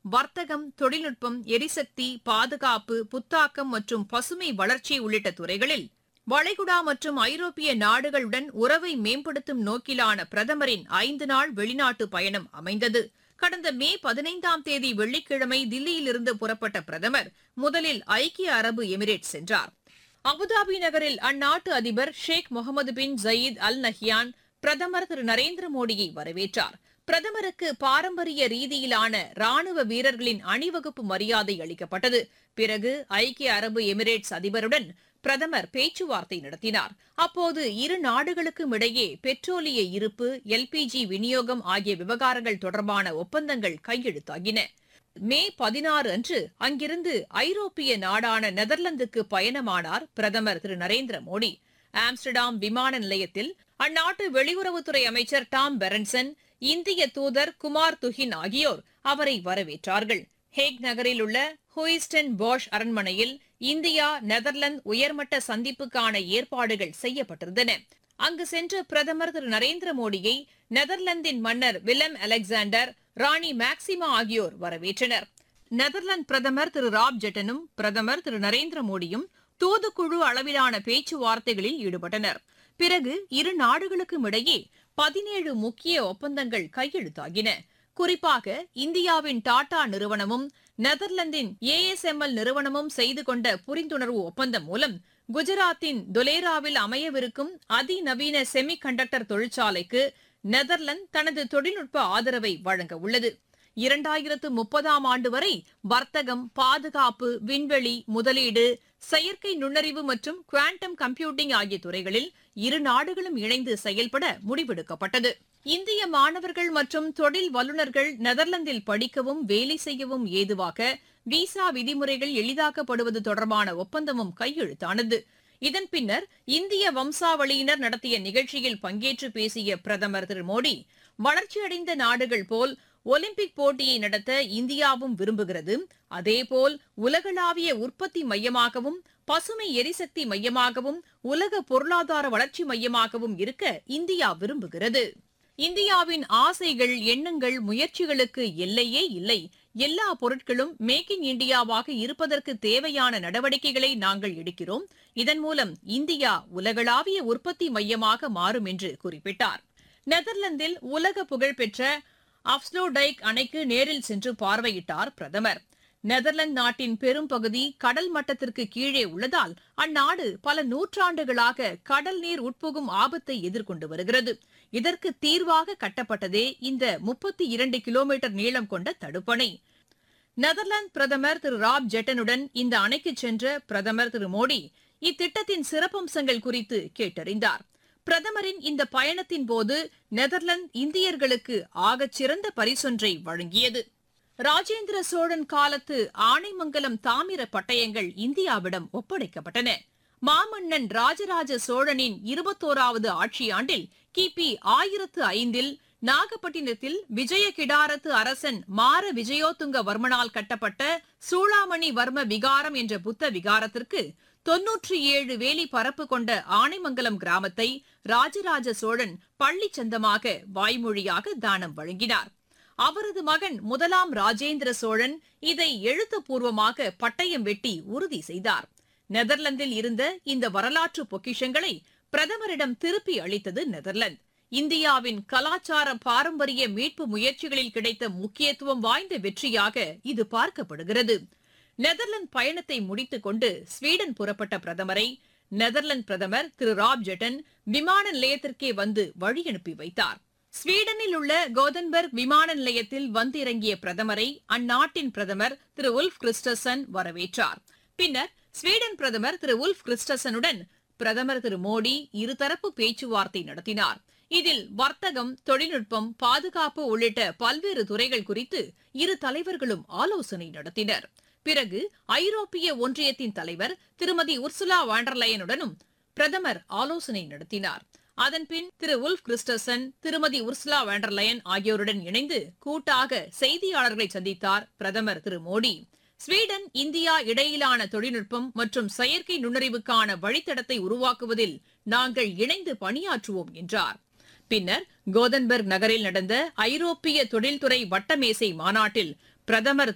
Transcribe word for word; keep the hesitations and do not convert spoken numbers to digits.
வர்த்தகம், தொழில்நுட்பம், எரிசக்தி, பாதுகாப்பு, புத்தாக்கம் மற்றும் பசுமை வளர்ச்சி உள்ளிட்ட துறைகளில் வளைகுடா மற்றும் ஐரோப்பிய நாடுகளுடன் உறவை மேம்படுத்தும் நோக்கிலான பிரதமரின் ஐந்து நாள் வெளிநாட்டு பயணம் அமைந்தது. கடந்த மே பதினைந்தாம் தேதி வெள்ளிக்கிழமை தில்லியிலிருந்து புறப்பட்ட பிரதமர் முதலில் ஐக்கிய அரபு எமிரேட்ஸ் சென்றார். அபுதாபி நகரில் அந்நாட்டு அதிபர் ஷேக் முகமது பின் ஜயீத் அல் நஹ்யான் பிரதமர் திரு நரேந்திர மோடியை வரவேற்றார். பிரதமருக்கு பாரம்பரிய ரீதியிலான ராணுவ வீரர்களின் அணிவகுப்பு மரியாதை அளிக்கப்பட்டது. பிறகு ஐக்கிய அரபு எமிரேட்ஸ் அதிபருடன் பிரதமர் பேச்சுவார்த்தை நடத்தினார். அப்போது இரு நாடுகளுக்கும் இடையே பெட்ரோலிய இருப்பு, எல்பிஜி விநியோகம் ஆகிய விவகாரங்கள் தொடர்பான ஒப்பந்தங்கள் கையெழுத்தாகின. மே பதினாறு அன்று அங்கிருந்து ஐரோப்பிய நாடான நெதர்லாந்துக்கு பயணமானார் பிரதமர் திரு நரேந்திர மோடி. ஆம்ஸ்டர்டாம் விமான நிலையத்தில் அந்நாட்டு வெளியுறவுத்துறை அமைச்சர் டாம் பெரன்சன், இந்திய தூதர் குமார் துஹின் ஆகியோர் அவரை வரவேற்றார்கள். ஹேக் நகரில் உள்ள ஹூயிஸ்டன் பாஷ் அரண்மனையில் இந்தியா நெதர்லாந்து உயர்மட்ட சந்திப்புக்கான ஏற்பாடுகள் செய்யப்பட்டிருந்தன. அங்கு சென்ற பிரதமர் திரு நரேந்திர மோடியை நெதர்லாந்தின் மன்னர் வில்லம் அலெக்சாண்டர், ராணி மேக்சிமா ஆகியோர் வரவேற்றனர். நெதர்லாந்து பிரதமர் திரு ராப் ஜெட்டனும் பிரதமர் திரு நரேந்திர மோடியும் தூதுக்குழு அளவிலான பேச்சுவார்த்தைகளில் ஈடுபட்டனர். பிறகு இரு நாடுகளுக்கும் இடையே பதினேழு முக்கிய ஒப்பந்தங்கள் கையெழுத்தாகின. குறிப்பாக இந்தியாவின் டாடா நிறுவனமும் நெதர்லாந்தின் ஏஎஸ்எம்எல் நிறுவனமும் செய்து கொண்ட புரிந்துணர்வு ஒப்பந்தம் மூலம் குஜராத்தின் துலேராவில் அமையவிருக்கும் அதிநவீன செமி கண்டக்டர் தொழிற்சாலைக்கு நெதர்லாந்து தனது தொழில்நுட்ப ஆதரவை வழங்க உள்ளது. இரண்டாயிரத்து முப்பதாம் ஆண்டு வரை வர்த்தகம், பாதுகாப்பு, விண்வெளி, முதலீடு, செயற்கை நுண்ணறிவு மற்றும் குவாண்டம் கம்ப்யூட்டிங் ஆகிய துறைகளில் இரு நாடுகளும் இணைந்து செயல்பட முடிவெடுக்கப்பட்டது. இந்திய மாணவர்கள் மற்றும் தொழில் வல்லுநர்கள் நெதர்லாந்தில் படிக்கவும் வேலை செய்யவும் ஏதுவாக விசா விதிமுறைகள் எளிதாக்கப்படுவது தொடர்பான ஒப்பந்தமும் கையெழுத்தானது. இதன் பின்னர் இந்திய வம்சாவளியினர் நடத்திய நிகழ்ச்சியில் பங்கேற்று பேசிய பிரதமர் திரு மோடி, வளர்ச்சியடைந்த நாடுகள் போல் ஒலிம்பிக் போட்டியை நடத்த இந்தியாவும் விரும்புகிறது. அதேபோல் உலகளாவிய உற்பத்தி மையமாகவும், பசுமை எரிசக்தி மையமாகவும், உலக பொருளாதார வளர்ச்சி மையமாகவும் இருக்க இந்தியா விரும்புகிறது. இந்தியாவின் ஆசைகள், எண்ணங்கள், முயற்சிகளுக்கு எல்லையே இல்லை. எல்லா பொருட்களும் மேக் இன் இந்தியாவாக இருப்பதற்கு தேவையான நடவடிக்கைகளை நாங்கள் எடுக்கிறோம். இதன் மூலம் இந்தியா உலகளாவிய உற்பத்தி மையமாக மாறும் என்று குறிப்பிட்டார். நெதர்லாந்தில் உலக புகழ்பெற்ற அப்ஸ்லோடைக் அணைக்கு நேரில் சென்று பார்வையிட்டார் பிரதமர். நெதர்லாந்து நாட்டின் பெரும் பகுதி கடல் மட்டத்திற்கு கீழே உள்ளதால் அந்நாடு பல நூற்றாண்டுகளாக கடல் நீர் உட்புகும் ஆபத்தை எதிர்கொண்டு வருகிறது. இதற்கு தீர்வாக கட்டப்பட்டதே இந்த முப்பத்தி இரண்டு கிலோமீட்டர் நீளம் கொண்ட தடுப்பணை. நெதர்லாந்து பிரதமர் திரு ராப் ஜெட்டனுடன் இந்த அணைக்கு சென்ற பிரதமர் திரு மோடி இத்திட்டத்தின் சிறப்பம்சங்கள் குறித்து கேட்டறிந்தார். பிரதமரின் இந்த பயணத்தின் போது நெதர்லாந்து இந்தியர்களுக்கு ஆகச்சிறந்த பரிசொன்றை வழங்கியது. ராஜேந்திர சோழன் காலத்து ஆனைமங்கலம் தாமிர பட்டயங்கள் இந்தியாவிடம் ஒப்படைக்கப்பட்டன. மாமன்னன் ராஜராஜ சோழனின் இருபத்தோராவது ஆட்சியாண்டில் கிபி ஆயிரத்து ஐந்தில் நாகப்பட்டினத்தில் விஜய கிடாரத்து அரசன் மார விஜயோத்துங்க வர்மனால் கட்டப்பட்ட சூளாமணி வர்ம விகாரம் என்ற புத்த விகாரத்திற்கு தொன்னூற்றி ஏழு வேலி பரப்பு கொண்ட ஆனைமங்கலம் கிராமத்தை ராஜராஜ சோழன் பள்ளி சந்தமாக வாய்மொழியாக தானம் வழங்கினார். அவரது மகன் முதலாம் ராஜேந்திர சோழன் இதை எழுத்துப்பூர்வமாக பட்டயம் வெட்டி உறுதி செய்தார். நெதர்லாந்தில் இருந்த இந்த வரலாற்று பொக்கிஷங்களை பிரதமரிடம் திருப்பி அளித்தது நெதர்லாந்து. இந்தியாவின் கலாச்சார பாரம்பரிய மீட்பு முயற்சிகளில் கிடைத்த முக்கியத்துவம் வாய்ந்த வெற்றியாக இது பார்க்கப்படுகிறது. நெதர்லாந்து பயணத்தை முடித்துக் கொண்டு ஸ்வீடன் புறப்பட்ட பிரதமரை நெதர்லாந்து பிரதமர் திரு ராப் ஜெட்டன் விமான நிலையத்திற்கே வந்து வழி அனுப்பி வைத்தார். ஸ்வீடனில் உள்ள கோதன்பர்க் விமான நிலையத்தில் வந்திறங்கிய பிரதமரை அந்நாட்டின் பிரதமர் திரு உல்ஃப் கிறிஸ்டசன் வரவேற்றார். பின்னர் ஸ்வீடன் பிரதமர் திரு உல்ஃப் கிறிஸ்டசனுடன் பிரதமர் திரு மோடி இருதரப்பு பேச்சுவார்த்தை நடத்தினார். இதில் வர்த்தகம், தொழில்நுட்பம், பாதுகாப்பு உள்ளிட்ட பல்வேறு துறைகள் குறித்து இரு தலைவர்களும் ஆலோசனை நடத்தினர். பிறகு ஐரோப்பிய ஒன்றியத்தின் தலைவர் திருமதி உர்சுலா வாண்டர்லயனுடனும் பிரதமர் ஆலோசனை நடத்தினார். அதன்பின் திரு உல்ஃப் கிறிஸ்டசன், திருமதி உர்சுலா வாண்டர்லயன் ஆகியோருடன் இணைந்து கூட்டாக செய்தியாளர்களை சந்தித்தார் பிரதமர் திரு மோடி. ஸ்வீடன் இந்தியா இடையிலான தொழில்நுட்பம் மற்றும் செயற்கை நுண்ணறிவுக்கான வழித்தடத்தை உருவாக்குவதில் நாங்கள் இணைந்து பணியாற்றுவோம் என்றார். பின்னர் கோதன்பர்க் நகரில் நடந்த ஐரோப்பிய தொழில்துறை வட்டமேசை மாநாட்டில் பிரதமர்